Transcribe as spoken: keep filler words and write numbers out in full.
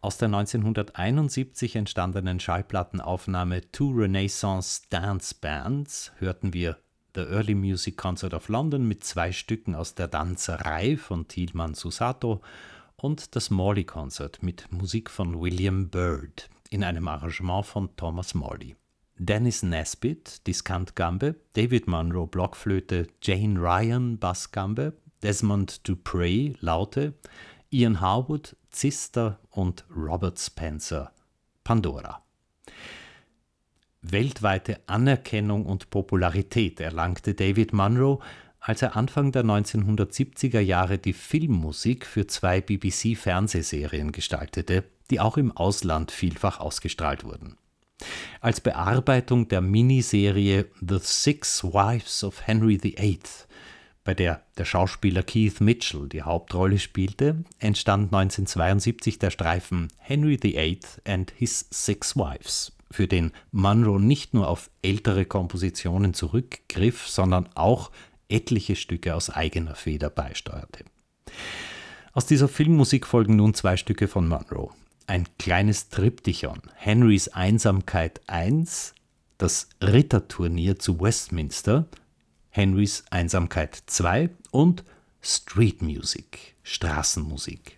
Aus der neunzehnhunderteinundsiebzig entstandenen Schallplattenaufnahme Two Renaissance Dance Bands hörten wir The Early Music Concert of London mit zwei Stücken aus der Danzerei von Tilman Susato und das Morley Concert mit Musik von William Byrd in einem Arrangement von Thomas Morley. Dennis Nesbitt, Diskantgambe, David Munro, Blockflöte, Jane Ryan, Bassgambe, Desmond Dupre, Laute, Ian Harwood, Zister und Robert Spencer, Pandora. Weltweite Anerkennung und Popularität erlangte David Munro, als er Anfang der neunzehnhundertsiebziger Jahre die Filmmusik für zwei B B C-Fernsehserien gestaltete, die auch im Ausland vielfach ausgestrahlt wurden. Als Bearbeitung der Miniserie The Six Wives of Henry the Eighth, bei der der Schauspieler Keith Mitchell die Hauptrolle spielte, entstand neunzehnhundertzweiundsiebzig der Streifen Henry the Eighth and His Six Wives, für den Munro nicht nur auf ältere Kompositionen zurückgriff, sondern auch etliche Stücke aus eigener Feder beisteuerte. Aus dieser Filmmusik folgen nun zwei Stücke von Munro. Ein kleines Triptychon, Henrys Einsamkeit eins, das Ritterturnier zu Westminster, Henrys Einsamkeit zwei und Street Music, Straßenmusik.